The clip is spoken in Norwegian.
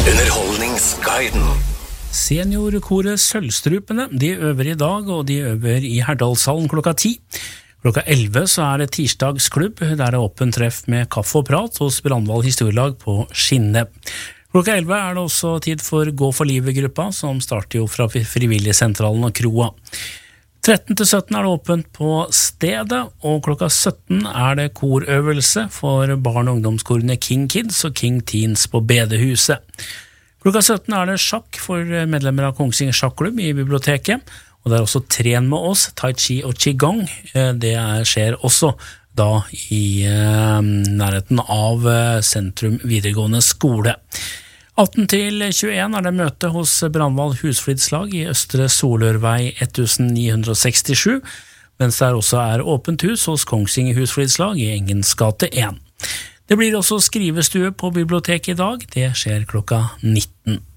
Underholdningsguiden. Seniorkoret Sølvstrupene, de øver i dag, og de øver i Herdalshallen klokka 10. Klokka 11 så det tirsdagsklubb, der det åpen treff med kaffe og prat hos Brandval Historielag på Skinne. Klokka 11 det også tid for Gå for livet-gruppa, som starter jo fra Frivilligsentralen og Kroa. 13 til 17 det åpent på stedet, og klokka 17 det korøvelse for barn- og ungdomskorene King Kids og King Teens på Bedehuset. Klokka 17 det sjakk for medlemmer av Kongsvinger sjakklubb i biblioteket, og det også Tren med oss, Tai Chi og Qigong. Det skjer også da i nærheten av Sentrum videregående skole. 18 til 21 det møte hos Brandval Husflidslag i Østre Solørvei 1967, mens det også åpent hus hos Kongsvinger Husflidslag i Engens gate 1. Det blir også skrivestue på biblioteket i dag, det skjer klokka 19.